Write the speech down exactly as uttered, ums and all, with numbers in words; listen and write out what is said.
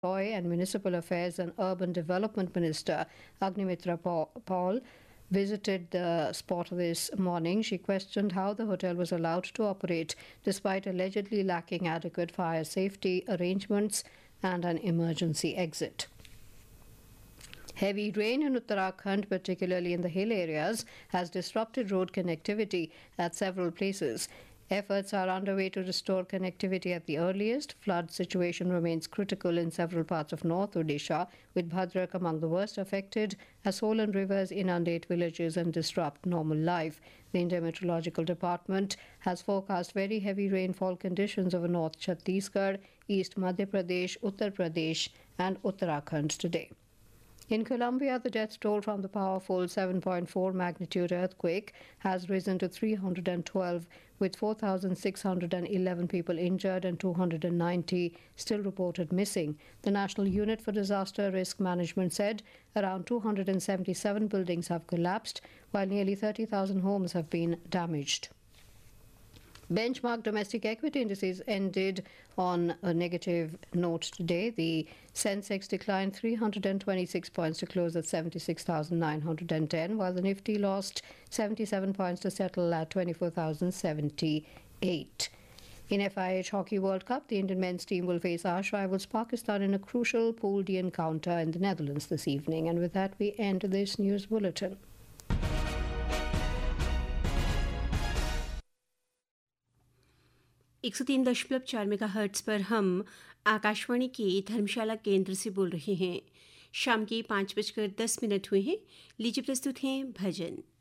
Roy and Municipal Affairs and Urban Development Minister Agnimitra Paul visited the spot this morning. She questioned how the hotel was allowed to operate despite allegedly lacking adequate fire safety arrangements and an emergency exit. Heavy rain in Uttarakhand, particularly in the hill areas, has disrupted road connectivity at several places. Efforts are underway to restore connectivity at the earliest. Flood situation remains critical in several parts of North Odisha, with Bhadrak among the worst affected, as swollen rivers inundate villages and disrupt normal life. The Indian Meteorological Department has forecast very heavy rainfall conditions over North Chhattisgarh, East Madhya Pradesh, Uttar Pradesh and Uttarakhand today. In Colombia, the death toll from the powerful seven point four magnitude earthquake has risen to three hundred twelve, with four thousand six hundred eleven people injured and two hundred ninety still reported missing. The National Unit for Disaster Risk Management said around two hundred seventy-seven buildings have collapsed, while nearly thirty thousand homes have been damaged. Benchmark domestic equity indices ended on a negative note today. The Sensex declined three hundred twenty-six points to close at seventy-six thousand nine hundred ten, while the Nifty lost seventy-seven points to settle at twenty-four thousand seventy-eight. In F I H Hockey World Cup, the Indian men's team will face arch rivals Pakistan in a crucial Pool D encounter in the Netherlands this evening. And with that, we end this news bulletin. एक सौ तीन दशमलव चार mega hertz पर हम आकाशवाणी के धर्मशाला केंद्र से बोल रहे हैं। शाम के पाँच बजकर दस मिनट हुए हैं। लीजिए प्रस्तुत हैं भजन।